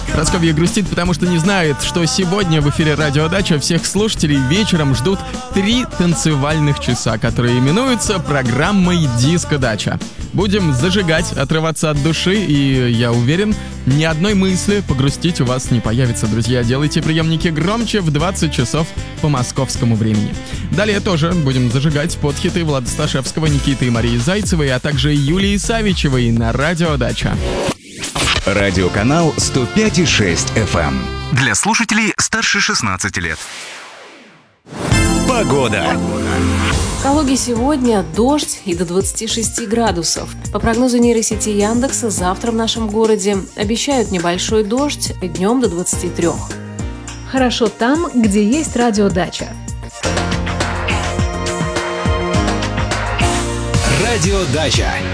Прасковья грустит, потому что не знает, что сегодня в эфире «Радио Дача» всех слушателей вечером ждут 3 танцевальных часа, которые именуются программой «Диско Дача». Будем зажигать, отрываться от души, и я уверен, ни одной мысли погрустить у вас не появится, друзья. Делайте приемники громче в 20 часов по московскому времени. Далее тоже будем зажигать под хиты Влада Сташевского, Никиты и Марии Зайцевой, а также Юлии Савичевой на «Радио Дача». Радиоканал 105,6 FM. Для слушателей старше 16 лет. Погода. В Калуге сегодня дождь и до 26 градусов. По прогнозу нейросети Яндекса, завтра в нашем городе обещают небольшой дождь, днем до 23. Хорошо там, где есть радиодача. Радио Дача.